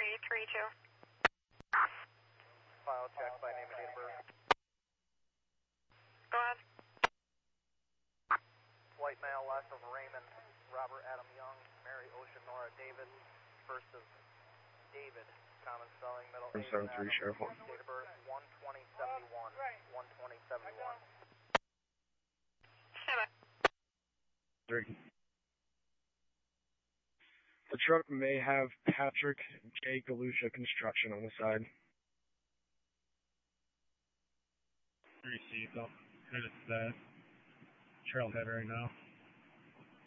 332. File check by name and date of birth. Go ahead. White male, last of Raymond, Robert Adam Young, Mary Ocean Nora David, first of David, common spelling, middle A. 73, Sheriff 1. Date of birth 12071. 12071. Stand by. 3. The truck may have Patrick J. Galusha Construction on the side. Received. I'll head it to that trailhead right now.